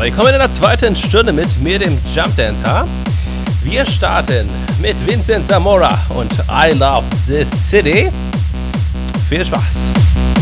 Willkommen in der zweiten Stunde mit mir, dem Jump Dancer. Wir starten mit Vincent Zamora und I Love This City. Viel Spaß!